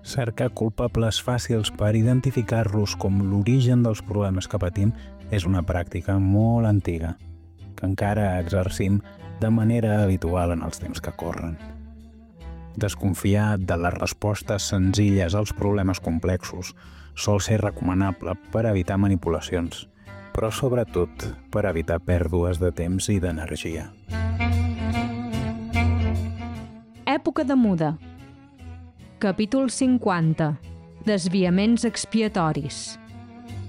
Cercar culpables fàcils per identificar-los com l'origen dels problemes que patim és una pràctica molt antiga, que encara exercim de manera habitual en els temps que corren. Desconfiar de les respostes senzilles als problemes complexos sol ser recomanable per evitar manipulacions, però sobretot per evitar pèrdues de temps i d'energia. Època de muda. Capítol 50. Desviaments expiatoris.